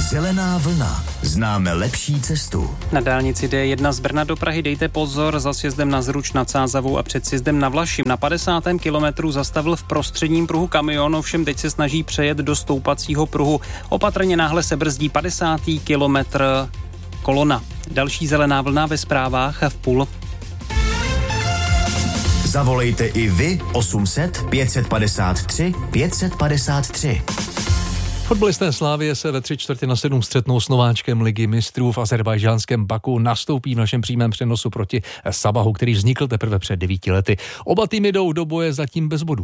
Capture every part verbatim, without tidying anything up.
Zelená vlna. Známe lepší cestu. Na dálnici D jedna z Brna do Prahy dejte pozor, za sjezdem na Zruč nad Sázavou a před sjezdem na Vlašim. Na padesátém kilometru zastavil v prostředním pruhu kamion, ovšem teď se snaží přejet do stoupacího pruhu. Opatrně náhle se brzdí padesátý kilometr kolona. Další zelená vlna ve zprávách v půl. Zavolejte i vy osm set pět padesát tři pět padesát tři. Fotbalisté Slavie se ve tři čtvrtě na sedm střetnou s nováčkem Ligy mistrů v azerbajdžánském Baku. Nastoupí v našem přímém přenosu proti Sabahu, který vznikl teprve před devíti lety. Oba týmy jdou do boje zatím bez bodů.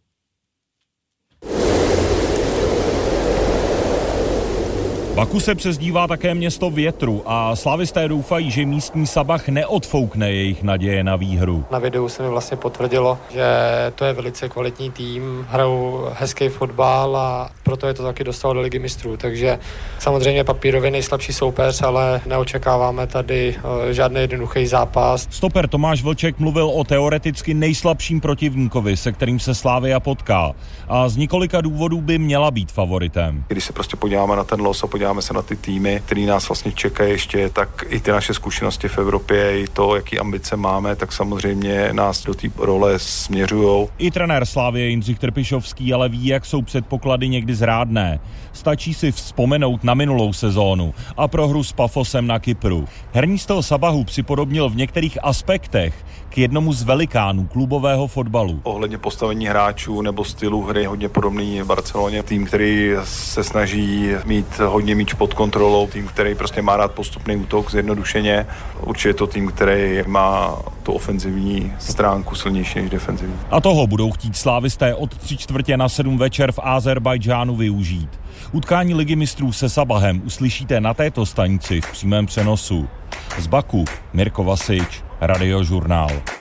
Baku se přezdívá také město větru a slavisté doufají, že místní Sabah neodfoukne jejich naděje na výhru. Na videu se mi vlastně potvrdilo, že to je velice kvalitní tým, hrajou hezký fotbal a proto je to taky dostalo do Ligy mistrů, takže samozřejmě papírově nejslabší soupeř, ale neočekáváme tady žádný jednoduchý zápas. Stoper Tomáš Vlček mluvil o teoreticky nejslabším protivníkovi, se kterým se Slavia potká a z několika důvodů by měla být favoritem. Když se prostě podíváme na ten los a podíváme se na ty týmy, který nás vlastně čekají ještě, tak i ty naše zkušenosti v Evropě, i to, jaký ambice máme, tak samozřejmě nás do té role směřujou. I trenér Slavie Jindřich Trpišovský ale ví, jak jsou předpoklady někdy zrádné. Stačí si vzpomenout na minulou sezónu a prohru s Pafosem na Kypru. Herní styl Sabahu připodobnil v některých aspektech k jednomu z velikánů klubového fotbalu. Ohledně postavení hráčů nebo stylu hry hodně podobný Barceloně. Tým, který se snaží mít hodně míč pod kontrolou, tým, který prostě má rád postupný útok zjednodušeně. Určitě je to tým, který má tu ofenzivní stránku silnější než defenzivní. A toho budou chtít slávisté od tři čtvrtě na sedm večer v Azerbajdžánu využít. Utkání Ligy mistrů se Sabahem uslyšíte na této stanici v přímém přenosu. Z Baku Mirko Vasič, Radiožurnál.